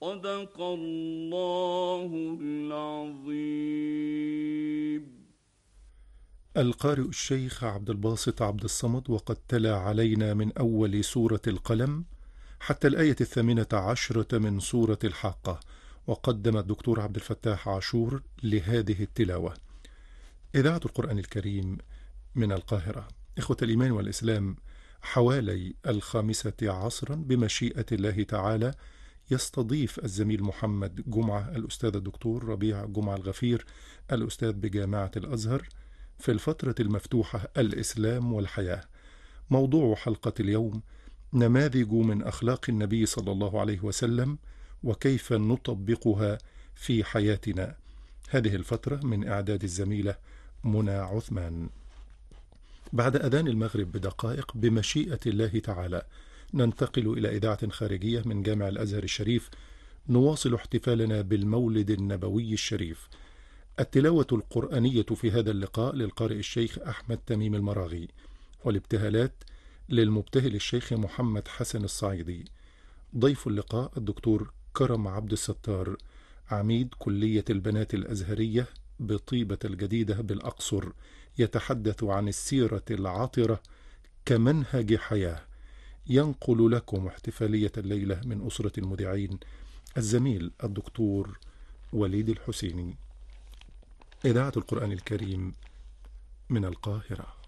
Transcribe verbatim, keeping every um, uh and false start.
صدق الله العظيم. القارئ الشيخ عبد الباسط عبد الصمد، وقد تلا علينا من أول سورة القلم حتى الآية الثامنة عشرة من سورة الحاقة، وقدم الدكتور عبد الفتاح عاشور لهذه التلاوة. إذاعة القرآن الكريم من القاهرة. إخوة الإيمان والإسلام، حوالي الخامسة عصرا بمشيئة الله تعالى يستضيف الزميل محمد جمعة الأستاذ الدكتور ربيع جمعة الغفير الأستاذ بجامعة الأزهر في الفترة المفتوحة الإسلام والحياة. موضوع حلقة اليوم: نماذج من أخلاق النبي صلى الله عليه وسلم وكيف نطبقها في حياتنا. هذه الفترة من إعداد الزميلة منى عثمان. بعد أذان المغرب بدقائق بمشيئة الله تعالى ننتقل إلى إذاعة خارجية من جامع الأزهر الشريف، نواصل احتفالنا بالمولد النبوي الشريف. التلاوة القرآنية في هذا اللقاء للقارئ الشيخ أحمد تميم المراغي، والابتهالات للمبتهل الشيخ محمد حسن الصعيدي. ضيف اللقاء الدكتور كرم عبد الستار، عميد كلية البنات الأزهرية بطيبة الجديدة بالأقصر، يتحدث عن السيرة العطرة كمنهج حياة. ينقل لكم احتفالية الليلة من أسرة المذيعين الزميل الدكتور وليد الحسيني. إذاعة القرآن الكريم من القاهرة.